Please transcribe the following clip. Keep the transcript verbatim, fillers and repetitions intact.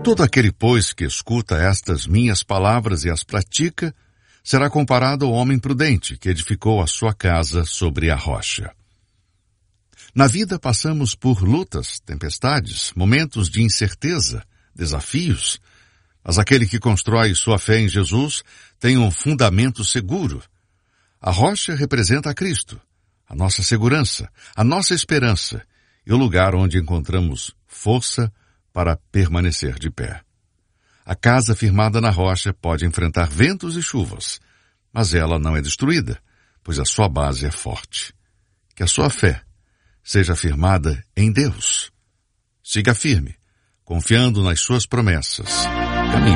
Todo aquele, pois, que escuta estas minhas palavras e as pratica, será comparado ao homem prudente que edificou a sua casa sobre a rocha. Na vida passamos por lutas, tempestades, momentos de incerteza, desafios, mas aquele que constrói sua fé em Jesus tem um fundamento seguro. A rocha representa a Cristo, a nossa segurança, a nossa esperança e o lugar onde encontramos força para permanecer de pé. A casa firmada na rocha pode enfrentar ventos e chuvas, mas ela não é destruída, pois a sua base é forte. Que a sua fé seja firmada em Deus. Siga firme, confiando nas suas promessas. Caminhe